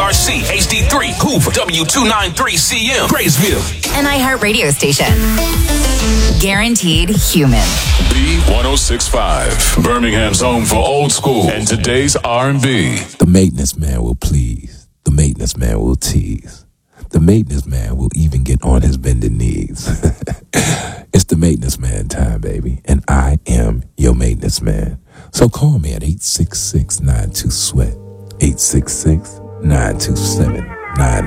WRC HD3 Hoover W293CM Graysville. An iHeart radio station. Guaranteed human. B1065, Birmingham's home for old school and today's R&B. The maintenance man will please. The maintenance man will tease. The maintenance man will even get on his bending knees. It's the maintenance man time, baby, and I am your maintenance man. So call me at 866-92-SWEAT, 866-927-94.